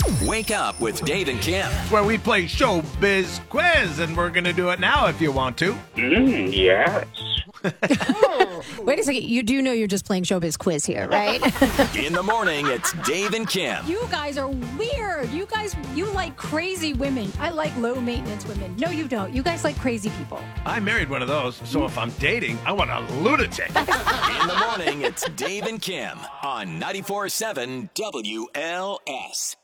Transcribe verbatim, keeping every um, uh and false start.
Wake up with Dave and Kim. Where we play Showbiz Quiz, and we're going to do it now if you want to. Mm, yes. Wait a second. You do know you're just playing Showbiz Quiz here, right? In the morning, it's Dave and Kim. You guys are weird. You guys, you like crazy women. I like low maintenance women. No, you don't. You guys like crazy people. I married one of those, so if I'm dating, I want a lunatic. In the morning, it's Dave and Kim on ninety-four point seven W L S.